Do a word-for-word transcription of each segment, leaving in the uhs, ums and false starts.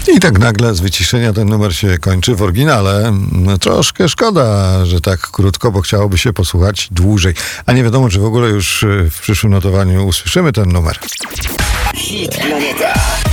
I tak nagle z wyciszenia ten numer się kończy w oryginale. No, troszkę szkoda, że tak krótko, bo chciałoby się posłuchać dłużej. A nie wiadomo, czy w ogóle już w przyszłym notowaniu usłyszymy ten numer. Hit Planeta.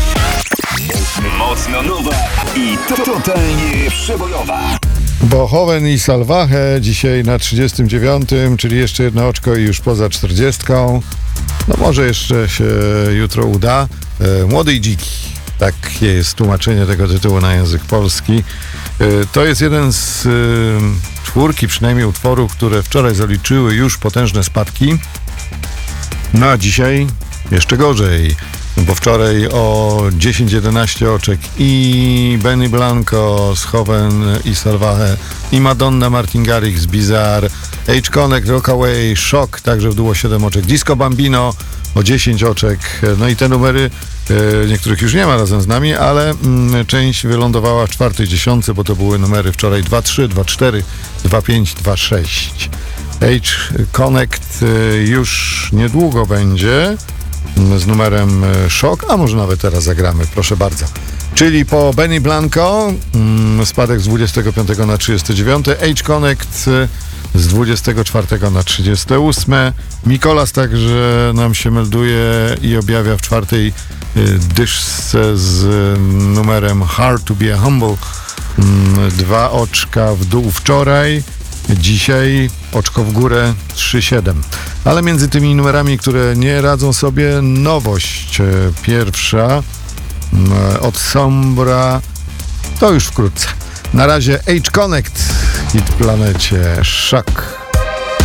Mocno nowa i totalnie przebojowa. Bohoven i Salvaje dzisiaj na trzydziestym dziewiątym, czyli jeszcze jedno oczko i już poza czterdziestką. No może jeszcze się jutro uda. E, Młody i dziki. Takie jest tłumaczenie tego tytułu na język polski. E, to jest jeden z e, czwórki przynajmniej utworów, które wczoraj zaliczyły już potężne spadki. No a dzisiaj jeszcze gorzej. Bo wczoraj o dziesięć jedenaście oczek i Benny Blanco z Hoven i Salvaje, i Madonna, Martin Garrix, Bizarre, H. Connect, Rockaway, Shock, także w dół o siedem oczek, Disco Bambino o dziesięć oczek. No i te numery, e, niektórych już nie ma razem z nami, ale mm, część wylądowała w czwartej dziesiątce, bo to były numery wczoraj dwa trzy, dwa cztery, dwa pięć, dwa sześć. H. Connect e, już niedługo będzie z numerem Shock, a może nawet teraz zagramy, proszę bardzo. Czyli po Benny Blanco mm, spadek z dwudziestego piątego na trzydziesty dziewiąty, H. Connect z dwudziestego czwartego na trzydzieste ósme, Mikolas także nam się melduje i objawia w czwartej y, dyszce z y, numerem Hard to be a Humble, mm, dwa oczka w dół wczoraj. Dzisiaj oczko w górę trzy siedem. Ale między tymi numerami, które nie radzą sobie, nowość pierwsza od Sombra, to już wkrótce. Na razie H. Connect, Hit Planecie, Shock.